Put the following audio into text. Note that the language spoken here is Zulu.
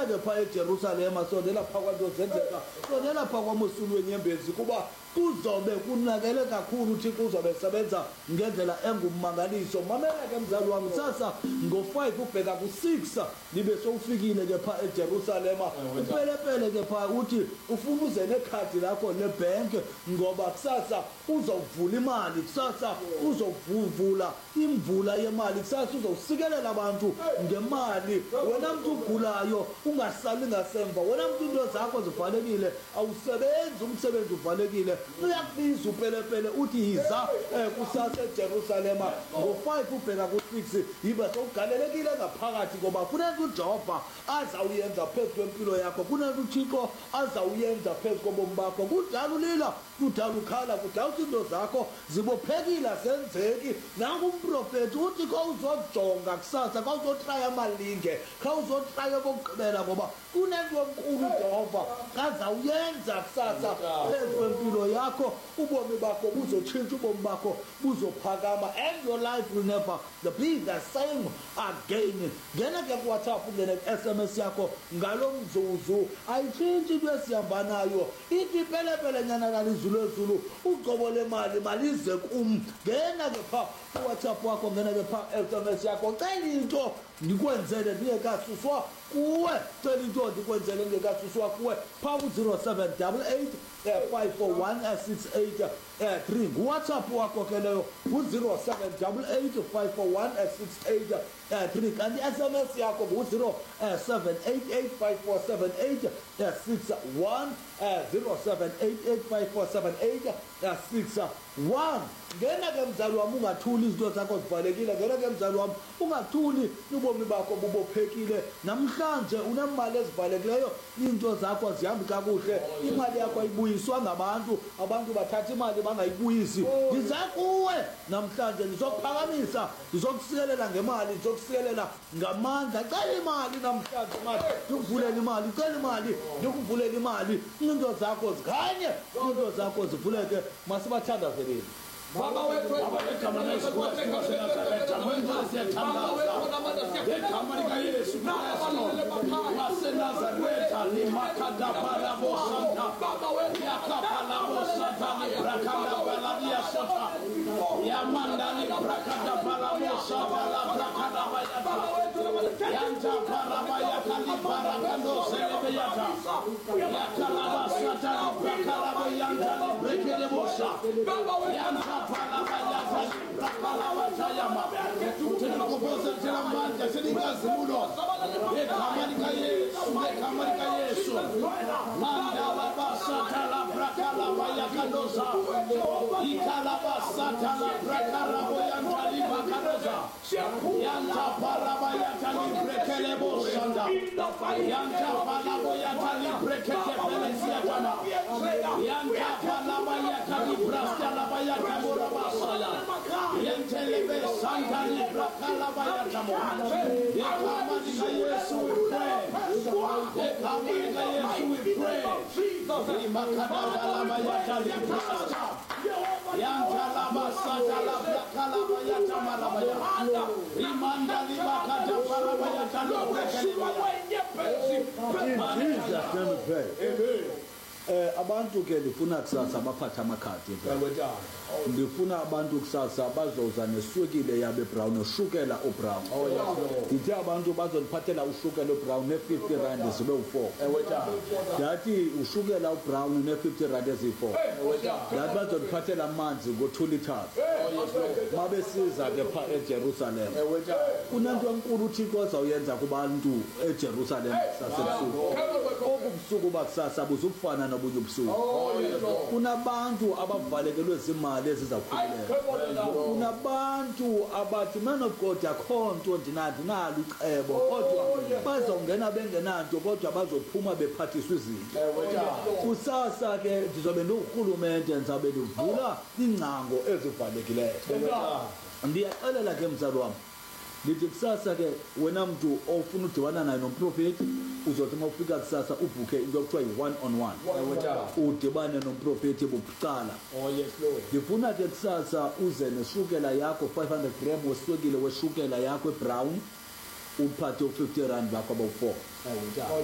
ke phaa eJerusalema, sondela phaa kwanto zenzeka, sondela phaa kwaMosulu wenyembezi, kuba kuzobe kunakele kakhulu uThixo uzobe sebenza ngendlela engummangaliso. Mamela ke mzali wami, sasa ngo-5 ubheka ku-6 nibe sowufikile ke phaa eJerusalema. Upelepele ke phaa uthi ufuna uze nekhadi lakho lebhenki, ngoba kusasa uzovula imali, kusasa uzovula imvula yemali, kusasa uzosikelela abantu ngemali. Wena mntu ugulayo ungasali ngasemva, wena mntu into zakho zivalekile, awusebenzi umsebenzi uvalekile, uyakubiza upelepele uthi yiza kusasa eJerusalema ngo-5 ubheka ku-6 yibe sowugalelekile ngaphakathi, ngoba kunento uJehova azawuyenza phezu kwempilo yakho, kunento uThixo azawuyenza phezu kobomi bakho. Kudala ulila, kudala ukhala, kudala uthi into zakho zibophekile zenzeki. Nangu umprofethi uthi khawuzojonga kusasa, khawuzotraya amalinge, khawuzotraya okokugqibela, ngoba kunento enkulu uJehova azawuyenza kusasa phezu kwempilo yakho. Ubomi bakho buzotshintsha, ubomi bakho buzophakama, and your life will never be the same again. Ngena ke kuWhatsApp, ungene ku-SMS yakho ngalo mzuzu, ayitshintshi into esihamba nayo, ithi pelepele nyana kalizulu ezulu, ucobo lemali malize kum. Ngena ke phaa kuWhatsApp wakho, ngena ke phaa SMS yakho, cela into ndikwenzele ndingekasuswa kuwe, cela into ndikwenzele ndingekasuswa kuwe phaa ku-0788 541 683 nguWhatsApp wakho ke leyo, u-0788 541 683, kanti i-SMS yakho ngu-0788 5478 61 0788 5478 61. Ngena ke mzali wami, ungathuli izinto zakho zivalekile. Ngena ke mzali wami, ungathuli ubomi bakho bubophekile. Namhlanje unemali ezivalekileyo, into zakho zihambi kakuhle, imali yakho ayibuyiswa ngabantu, abantu bathatha imali bangayibuyisi. Ndiza kuwe namhlanje, ndizokuphakamisa, ndizokusikelela ngemali, ndizokusikelela ngamandla. Cela imali namhlanje, mali ndikuvulela imali, cela imali ndikuvulela imali, into zakho zikhanye, into zakho zivuleke. Masibathandazeleni. Baba wetu abantu ke ndifuna kusasa baphathe amakhadi. Ndifuna abantu kusasa bazoza neswekile yabe brown, ushukela obrown. Ndithi abantu bazondiphathela ushukela obrown ne-50 rand zibe u4. Ndathi ushukela obrown ne-50 rand eziyi4. Ndathi bazondiphathela amanzi ngo2 liters. Mabesiza ke phaa eJerusalem, kunento enkulu uThixo ozawuyenza kubantu eJerusalem sasebusuku. Obubusuku bakusasa buzufana nobunye ubusuku. Kunabantu abavalekelwe zimali ezizawukhululeka. Kunabantu abathi man of God, akho nto ndinalo icebo, kodwa bazongena bengenanto, kodwa bazophuma bephathiswa izinto. Kusasa ke ndizobe ndingurhulumente, ndizabe ndivula iingcango ezivalekileyo. Ndiyaxelela ke mzali wami, ndithi kusasa ke wena mntu ofuna udibana naye nomprofethi, uzothi uma ufika kusasa ubhukhe into ekuthiwa yi-1-on-1, udibane nomprofethi bucala. Ndifuna ke kusasa uze neshukela yakho 500 gram weswekile weshukela yakho ebrown, uphathe u50 rand bakho abawu4.